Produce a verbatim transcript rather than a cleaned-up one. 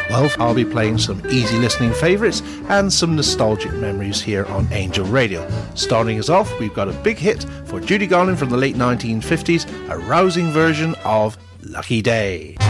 Well, I'll be playing some easy listening favourites and some nostalgic memories here on Angel Radio. Starting us off, we've got a big hit for Judy Garland from the late nineteen fifties, a rousing version of Lucky Day.